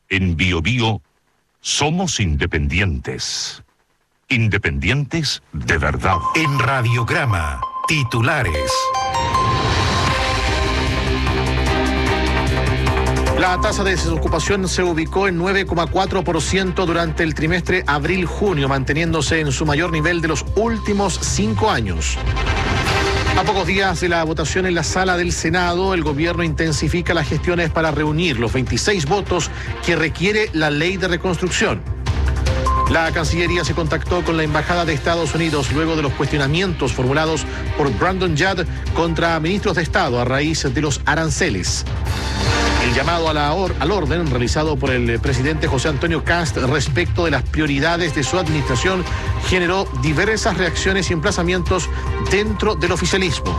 En BioBio somos independientes. Independientes de verdad. En Radiograma, titulares. La tasa de desocupación se ubicó en 9,4% durante el trimestre abril-junio, manteniéndose en su mayor nivel de los últimos 5 años. A pocos días de la votación en la sala del Senado, el gobierno intensifica las gestiones para reunir los 26 votos que requiere la ley de reconstrucción. La Cancillería se contactó con la Embajada de Estados Unidos luego de los cuestionamientos formulados por Brandon Judd contra ministros de Estado a raíz de los aranceles. El llamado al orden realizado por el presidente José Antonio Kast respecto de las prioridades de su administración generó diversas reacciones y emplazamientos dentro del oficialismo.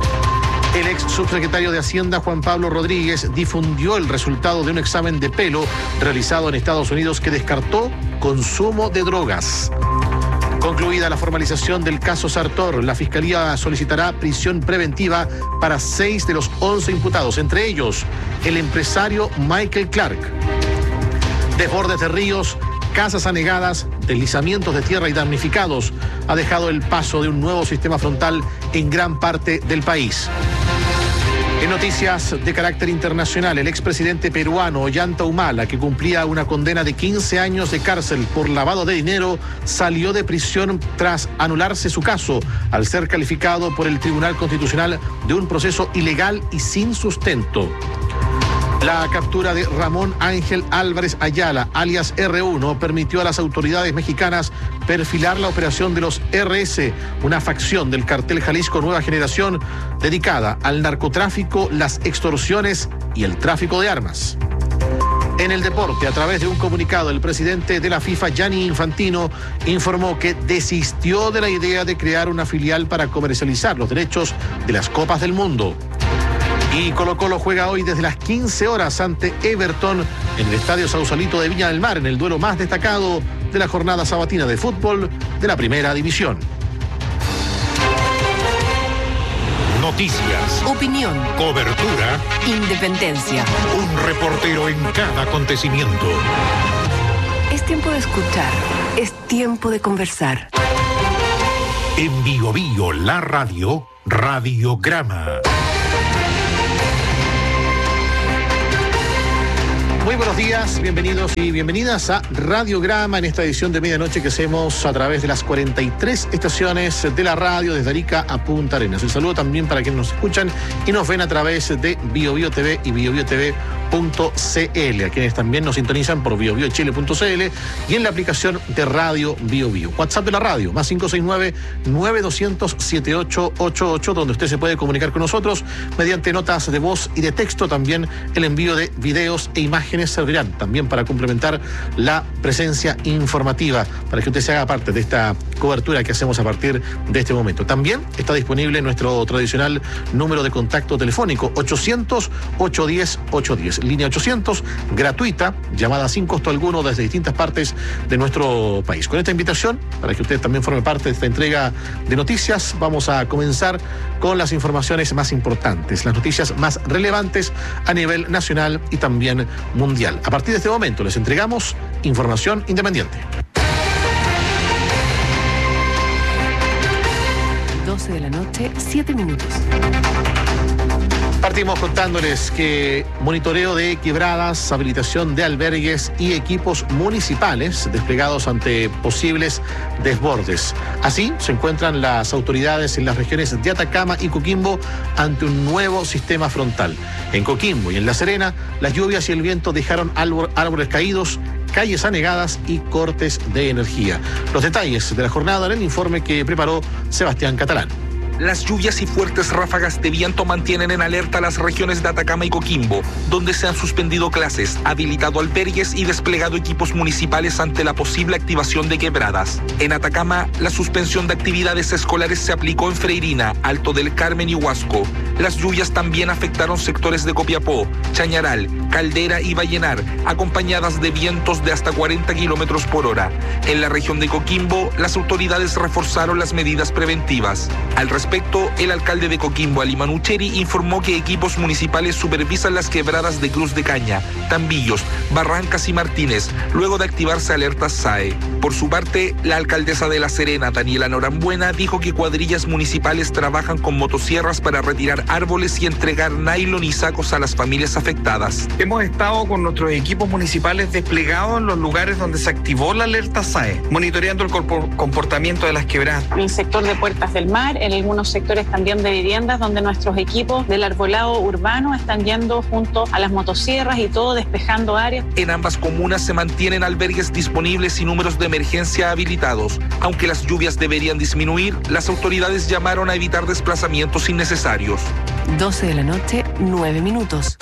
El ex subsecretario de Hacienda, Juan Pablo Rodríguez, difundió el resultado de un examen de pelo realizado en Estados Unidos que descartó consumo de drogas. Concluida la formalización del caso Sartor, la Fiscalía solicitará prisión preventiva para 6 de los 11 imputados, entre ellos el empresario Michael Clark. Desbordes de ríos, casas anegadas, deslizamientos de tierra y damnificados ha dejado el paso de un nuevo sistema frontal en gran parte del país. En noticias de carácter internacional, el expresidente peruano Ollanta Humala, que cumplía una condena de 15 años de cárcel por lavado de dinero, salió de prisión tras anularse su caso, al ser calificado por el Tribunal Constitucional de un proceso ilegal y sin sustento. La captura de Ramón Ángel Álvarez Ayala, alias R1, permitió a las autoridades mexicanas perfilar la operación de los RS, una facción del cartel Jalisco Nueva Generación dedicada al narcotráfico, las extorsiones y el tráfico de armas. En el deporte, a través de un comunicado, el presidente de la FIFA, Gianni Infantino, informó que desistió de la idea de crear una filial para comercializar los derechos de las Copas del Mundo. Y Colo-Colo juega hoy desde las 15 horas ante Everton en el Estadio Sausalito de Viña del Mar, en el duelo más destacado de la jornada sabatina de fútbol de la Primera División. Noticias, opinión, cobertura, independencia. Un reportero en cada acontecimiento. Es tiempo de escuchar, es tiempo de conversar. En BioBio, la radio, Radiograma. Muy buenos días, bienvenidos y bienvenidas a Radiograma en esta edición de medianoche que hacemos a través de las 43 estaciones de la radio desde Arica a Punta Arenas. Un saludo también para quienes nos escuchan y nos ven a través de BioBio TV y BioBioTV.cl, a quienes también nos sintonizan por BioBioChile.cl y en la aplicación de Radio BioBio. WhatsApp de la radio, más 569-9200-7888, donde usted se puede comunicar con nosotros mediante notas de voz y de texto. También el envío de videos e imágenes servirán también para complementar la presencia informativa, para que usted se haga parte de esta cobertura que hacemos a partir de este momento. También está disponible nuestro tradicional número de contacto telefónico, 800-810-810. Línea 800, gratuita, llamada sin costo alguno desde distintas partes de nuestro país. Con esta invitación, para que usted también forme parte de esta entrega de noticias, vamos a comenzar con las informaciones más importantes, las noticias más relevantes a nivel nacional y también mundial. A partir de este momento les entregamos información independiente. 12 de la noche, 7 minutos. Partimos contándoles que monitoreo de quebradas, habilitación de albergues y equipos municipales desplegados ante posibles desbordes. Así se encuentran las autoridades en las regiones de Atacama y Coquimbo ante un nuevo sistema frontal. En Coquimbo y en La Serena, las lluvias y el viento dejaron árboles caídos, calles anegadas y cortes de energía. Los detalles de la jornada en el informe que preparó Sebastián Catalán. Las lluvias y fuertes ráfagas de viento mantienen en alerta las regiones de Atacama y Coquimbo, donde se han suspendido clases, habilitado albergues y desplegado equipos municipales ante la posible activación de quebradas. En Atacama, la suspensión de actividades escolares se aplicó en Freirina, Alto del Carmen y Huasco. Las lluvias también afectaron sectores de Copiapó, Chañaral, Caldera y Vallenar, acompañadas de vientos de hasta 40 kilómetros por hora. En la región de Coquimbo, las autoridades reforzaron las medidas preventivas. Al respecto, respecto, el alcalde de Coquimbo, Ali Manucheri, informó que equipos municipales supervisan las quebradas de Cruz de Caña, Tambillos, Barrancas y Martínez, luego de activarse alertas SAE. Por su parte, la alcaldesa de La Serena, Daniela Norambuena, dijo que cuadrillas municipales trabajan con motosierras para retirar árboles y entregar nylon y sacos a las familias afectadas. Hemos estado con nuestros equipos municipales desplegados en los lugares donde se activó la alerta SAE, monitoreando el comportamiento de las quebradas. En el sector de Puertas del Mar, en algunos sectores también de viviendas, donde nuestros equipos del arbolado urbano están yendo junto a las motosierras y todo despejando áreas. En ambas comunas se mantienen albergues disponibles y números de emergencia habilitados. Aunque las lluvias deberían disminuir, las autoridades llamaron a evitar desplazamientos innecesarios. 12 de la noche, 9 minutos.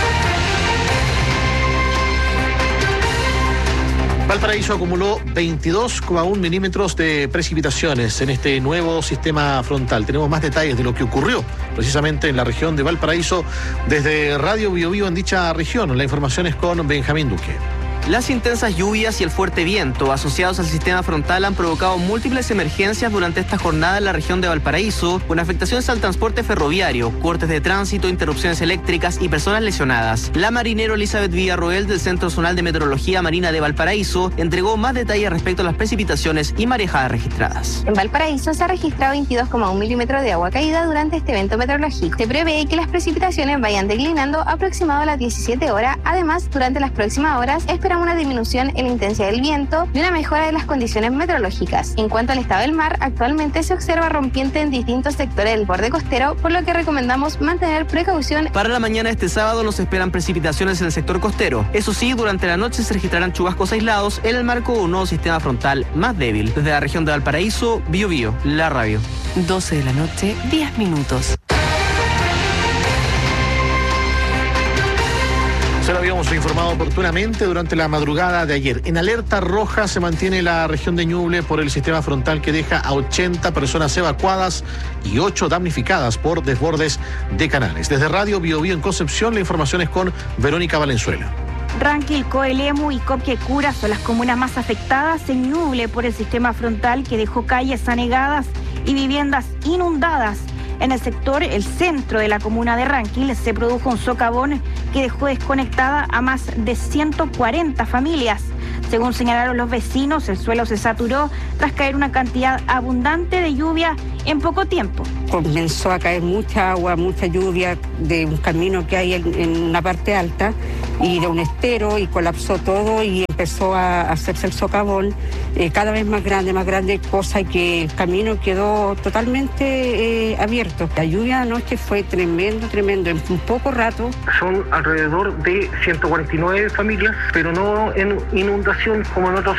Valparaíso acumuló 22,1 milímetros de precipitaciones en este nuevo sistema frontal. Tenemos más detalles de lo que ocurrió precisamente en la región de Valparaíso desde Radio Biobío en dicha región. La información es con Benjamín Duque. Las intensas lluvias y el fuerte viento asociados al sistema frontal han provocado múltiples emergencias durante esta jornada en la región de Valparaíso, con afectaciones al transporte ferroviario, cortes de tránsito, interrupciones eléctricas y personas lesionadas. La marinero Elizabeth Villarroel del Centro Zonal de Meteorología Marina de Valparaíso entregó más detalles respecto a las precipitaciones y marejadas registradas. En Valparaíso se ha registrado 22,1 milímetros de agua caída durante este evento meteorológico. Se prevé que las precipitaciones vayan declinando aproximado a las 17 horas. Además, durante las próximas horas esperamos una disminución en la intensidad del viento y una mejora de las condiciones meteorológicas. En cuanto al estado del mar, actualmente se observa rompiente en distintos sectores del borde costero, por lo que recomendamos mantener precaución. Para la mañana de este sábado nos esperan precipitaciones en el sector costero. Eso sí, durante la noche se registrarán chubascos aislados en el marco de un nuevo sistema frontal más débil. Desde la región de Valparaíso, Biobío, la radio. 12 de la noche, 10 minutos. Se lo habíamos informado oportunamente durante la madrugada de ayer. En alerta roja se mantiene la región de Ñuble por el sistema frontal que deja a 80 personas evacuadas y 8 damnificadas por desbordes de canales. Desde Radio Biobío en Concepción, la información es con Verónica Valenzuela. Ranquil, Coelemu y Copquecura son las comunas más afectadas en Ñuble por el sistema frontal que dejó calles anegadas y viviendas inundadas. En el sector, el centro de la comuna de Ranquil, se produjo un socavón que dejó desconectada a más de 140 familias. Según señalaron los vecinos, el suelo se saturó tras caer una cantidad abundante de lluvia en poco tiempo. Comenzó a caer mucha agua, mucha lluvia de un camino que hay en una parte alta y de un estero, y colapsó todo y empezó a hacerse el socavón cada vez más grande, cosa que el camino quedó totalmente abierto. La lluvia anoche fue tremendo, en un poco rato. Son alrededor de 149 familias, pero no en inundación como en otros